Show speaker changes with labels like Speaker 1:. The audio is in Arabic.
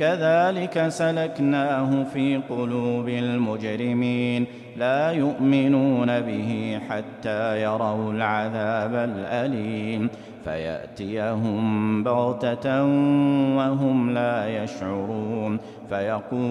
Speaker 1: كذلك سلكناه في قلوب المجرمين لا يؤمنون به حتى يروا العذاب الأليم فيأتيهم بغتة وهم لا يشعرون فيقول